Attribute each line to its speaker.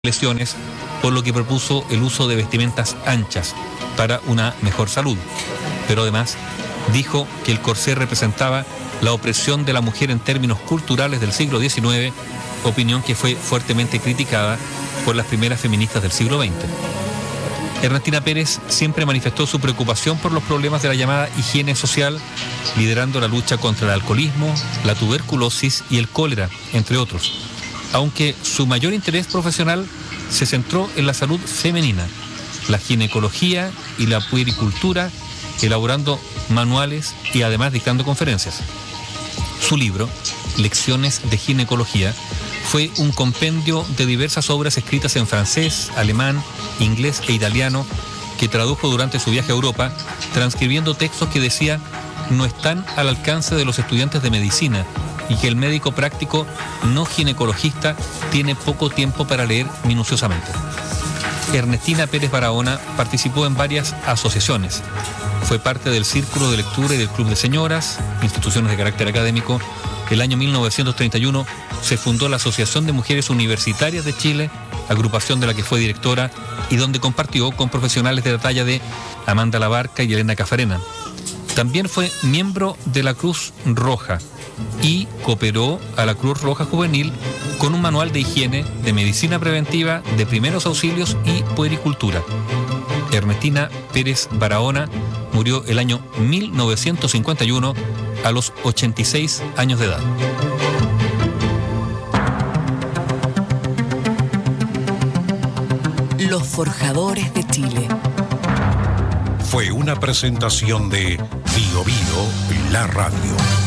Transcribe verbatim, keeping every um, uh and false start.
Speaker 1: lesiones, por lo que propuso el uso de vestimentas anchas para una mejor salud. Pero además dijo que el corsé representaba la opresión de la mujer en términos culturales del siglo diecinueve, opinión que fue fuertemente criticada por las primeras feministas del siglo veinte. Ernestina Pérez siempre manifestó su preocupación por los problemas de la llamada higiene social, liderando la lucha contra el alcoholismo, la tuberculosis y el cólera, entre otros, aunque su mayor interés profesional se centró en la salud femenina, la ginecología y la puericultura, elaborando manuales y además dictando conferencias. Su libro, Lecciones de Ginecología, fue un compendio de diversas obras escritas en francés, alemán, inglés e italiano, que tradujo durante su viaje a Europa, transcribiendo textos que decía no están al alcance de los estudiantes de medicina y que el médico práctico no ginecologista tiene poco tiempo para leer minuciosamente. Ernestina Pérez Barahona participó en varias asociaciones. Fue parte del Círculo de Lectura y del Club de Señoras, instituciones de carácter académico. El año mil novecientos treinta y uno se fundó la Asociación de Mujeres Universitarias de Chile, agrupación de la que fue directora y donde compartió con profesionales de la talla de Amanda Labarca y Elena Cafarena. También fue miembro de la Cruz Roja y cooperó a la Cruz Roja Juvenil con un manual de higiene, de medicina preventiva, de primeros auxilios y puericultura. Ernestina Pérez Barahona murió el año mil novecientos cincuenta y uno a los ochenta y seis años de edad.
Speaker 2: Los Forjadores de Chile.
Speaker 3: Fue una presentación de Bio Bio, la radio.